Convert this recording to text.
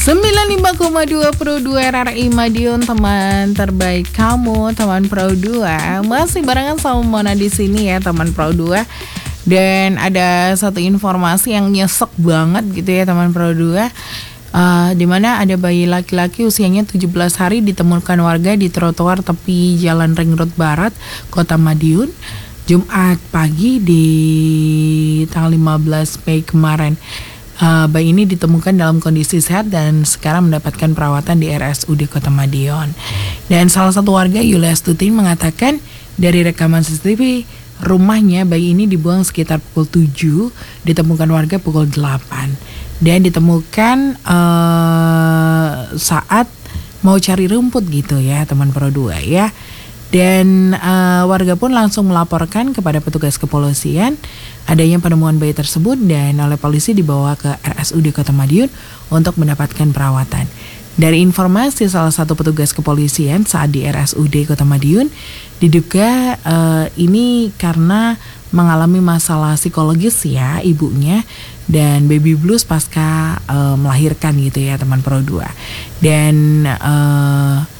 95,2 Pro 2 RRI Madiun, teman terbaik kamu, teman Pro 2. Masih barengan sama Mona di sini ya, teman Pro 2. Dan ada satu informasi yang nyesek banget gitu ya, teman Pro 2. Dimana ada bayi laki-laki usianya 17 hari ditemukan warga di trotoar tepi Jalan Ring Road Barat, Kota Madiun, Jumat pagi di tanggal 15 Mei kemarin. Bayi ini ditemukan dalam kondisi sehat dan sekarang mendapatkan perawatan di RSUD Kota Madiun. Dan salah satu warga, Yulia Stutin, mengatakan dari rekaman CCTV rumahnya bayi ini dibuang sekitar pukul 7, ditemukan warga pukul 8. Dan ditemukan saat mau cari rumput gitu ya, teman Pro 2 ya. Dan warga pun langsung melaporkan kepada petugas kepolisian adanya penemuan bayi tersebut, dan oleh polisi dibawa ke RSUD Kota Madiun untuk mendapatkan perawatan. Dari informasi salah satu petugas kepolisian saat di RSUD Kota Madiun, diduga ini karena mengalami masalah psikologis ya ibunya, dan baby blues pasca melahirkan gitu ya, teman Pro 2. Dan